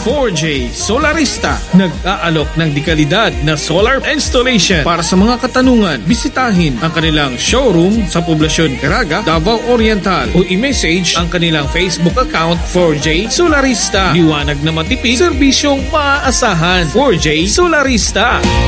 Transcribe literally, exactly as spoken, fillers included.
four J Solarista. Nag-aalok ng dekalidad na solar installation. Para sa mga katanungan, bisitahin ang kanilang showroom sa Poblasyon Caraga, Davao Oriental o i-message ang kanilang Facebook account four J Solarista. Liwanag na matipid, serbisyong maaasahan. four J Solarista.